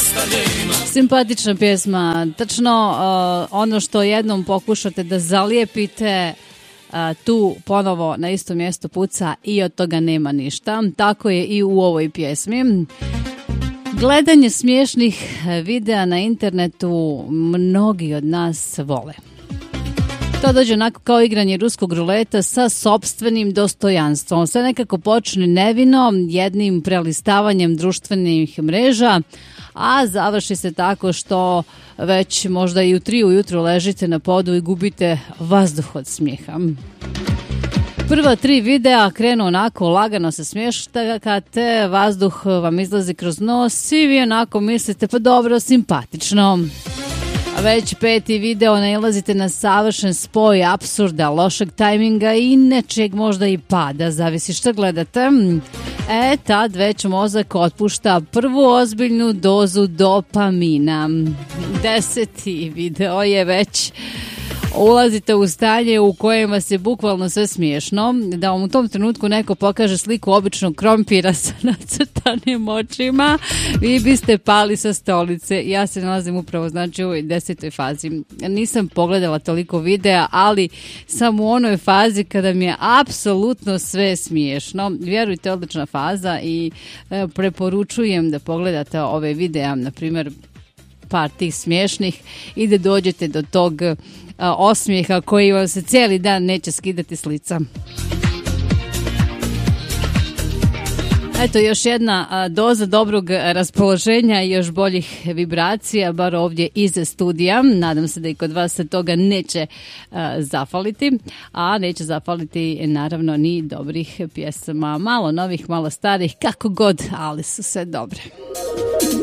Simpatična pjesma, tačno ono što jednom pokušate da zalijepite, tu ponovo na isto mjesto puca i od toga nema ništa. Tako je i u ovoj pjesmi. Gledanje smiješnih videa na internetu mnogi od nas vole. To dođe onako kao igranje ruskog ruleta sa sopstvenim dostojanstvom. Sve nekako počne nevino, jednim prelistavanjem društvenih mreža, a završi se tako što već možda i u 3 ujutro ležite na podu i gubite vazduh od smijeha. Prva 3 videa krenu onako lagano se smješkate, vazduh vam izlazi kroz nos i vi onako mislite pa dobro, simpatično. Već 5. video nailazite na savršen spoj apsurda, lošeg tajminga i nečeg možda i pada, zavisi što gledate. Tad već mozak otpušta prvu ozbiljnu dozu dopamina. 10. video je već ulazite u stanje u kojem vas je bukvalno sve smiješno, da vam u tom trenutku neko pokaže sliku običnog krompira sa nacrtanim očima, vi biste pali sa stolice. Ja se nalazim upravo znači u ovoj 10. fazi. Nisam pogledala toliko videa, ali sam u onoj fazi kada mi je apsolutno sve smiješno. Vjerujte, odlična faza i preporučujem da pogledate ove videa, na primjer par tih smiješnih i da dođete do tog osmijeha koji vam se cijeli dan neće skidati s lica. Eto, još jedna doza dobrog raspoloženja i još boljih vibracija, bar ovdje iz studija. Nadam se da i kod vas se toga neće zafaliti, a neće zafaliti naravno ni dobrih pjesama. Malo novih, malo starih, kako god, ali su sve dobre.